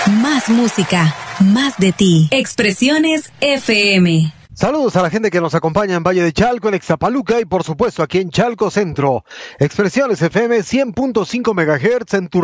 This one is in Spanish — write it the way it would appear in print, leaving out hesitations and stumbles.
Más música, más de ti. Expresiones FM. Saludos a la gente que nos acompaña en Valle de Chalco, en Ixtapaluca y por supuesto aquí en Chalco Centro. Expresiones FM 100.5 MHz en tu